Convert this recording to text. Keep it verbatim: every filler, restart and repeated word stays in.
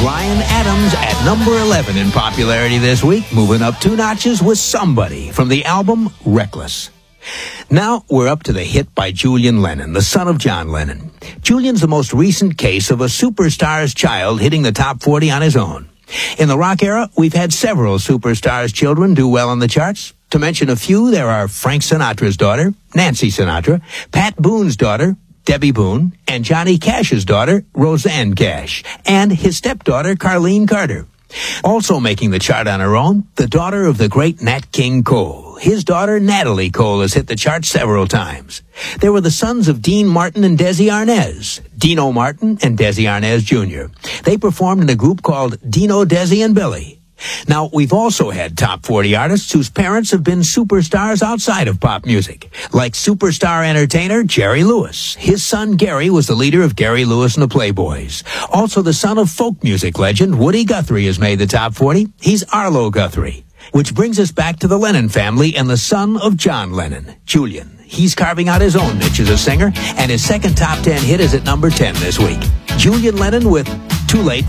Bryan Adams at number eleven in popularity this week, moving up two notches with Somebody from the album Reckless. Now we're up to the hit by Julian Lennon, the son of John Lennon. Julian's the most recent case of a superstar's child hitting the top forty on his own. In the rock era, we've had several superstars' children do well on the charts. To mention a few, there are Frank Sinatra's daughter, Nancy Sinatra, Pat Boone's daughter, Debbie Boone, and Johnny Cash's daughter, Roseanne Cash, and his stepdaughter, Carlene Carter. Also making the chart on her own, the daughter of the great Nat King Cole. His daughter, Natalie Cole, has hit the chart several times. There were the sons of Dean Martin and Desi Arnaz, Dino Martin and Desi Arnaz Junior They performed in a group called Dino, Desi, and Billy. Now, we've also had top forty artists whose parents have been superstars outside of pop music, like superstar entertainer Jerry Lewis. His son Gary was the leader of Gary Lewis and the Playboys. Also, the son of folk music legend Woody Guthrie has made the top forty. He's Arlo Guthrie. Which brings us back to the Lennon family and the son of John Lennon, Julian. He's carving out his own niche as a singer, and his second top ten hit is at number ten this week. Julian Lennon with Too Late